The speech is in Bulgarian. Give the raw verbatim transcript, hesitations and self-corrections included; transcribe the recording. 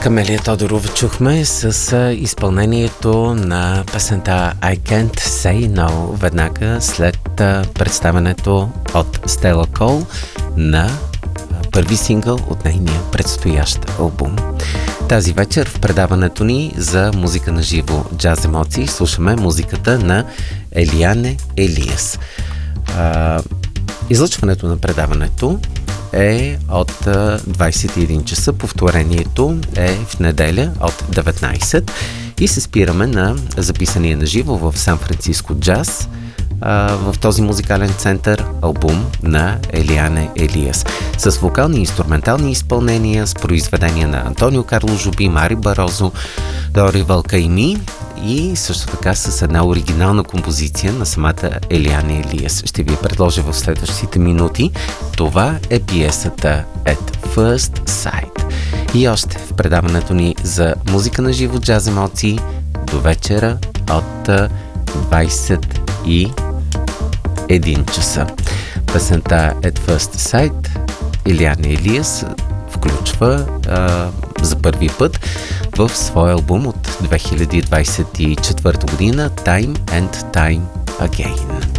Камелия Тодорова чухме с изпълнението на песента I Can't Say No веднага след представянето от Стела Кол на първи сингъл от нейния предстоящ албум. Тази вечер в предаването ни за музика на живо джаз емоции слушаме музиката на Елиане Елиас. А, излъчването на предаването е от двайсет и един часа, повторението е в неделя от деветнайсет и се спираме на записания на живо в Сан-Франциско джаз в този музикален център албум на Елиане Елиас с вокални и инструментални изпълнения, с произведения на Антонио Карло Жуби, Мари Барозо, Дори Валкайми и също така с една оригинална композиция на самата Елиане Елиас. Ще ви я предложа в следващите минути. Това е пиесата At First Sight. И още в предаването ни за музика на живо джаз емоции до вечера от двайсет и един часа. Песента At First Sight Елиане Елиас включва а, за първи път в своя албум от две хиляди двайсет и четвърта година Time and Time Again.